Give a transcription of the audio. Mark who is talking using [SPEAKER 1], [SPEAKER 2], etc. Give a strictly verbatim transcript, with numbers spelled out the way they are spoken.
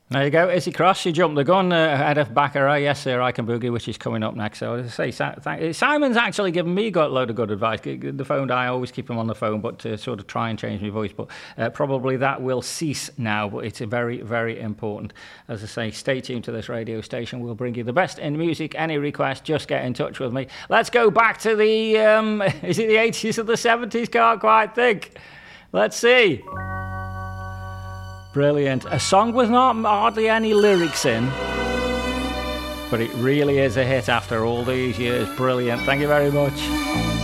[SPEAKER 1] There you go, Izzy Cross. You jumped the gun uh, ahead of Baccarat. Yes, sir, I Can Boogie, which is coming up next. So as I say, thank, Simon's actually given me a load of good advice. The phone, I always keep him on the phone, but to sort of try and change my voice. But uh, probably that will cease now. But it's very, very important. As I say, stay tuned to this radio station. We'll bring you the best in music. Any request, just get in touch with me. Let's go back to the, um, is it the eighties or the seventies? Can't quite think. Let's see. Brilliant. A song with not hardly any lyrics in, but it really is a hit after all these years. Brilliant. Thank you very much.